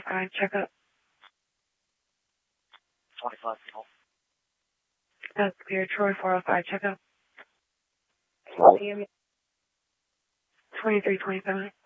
405 checkup. 25 people. That's clear. Troy 405 checkup. 2327.